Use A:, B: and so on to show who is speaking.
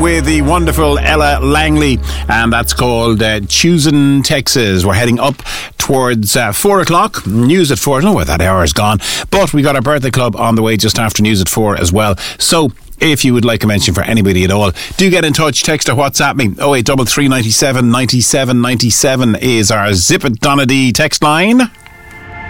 A: with the wonderful Ella Langley, and that's called Choosing Texas. We're heading up towards 4 o'clock. News at 4. I don't know where that hour is gone, but we got our birthday club on the way just after news at 4 as well. So if you would like a mention for anybody at all, do get in touch. Text or WhatsApp me. 0833 97 97 97 is our Zip It Donna D text line.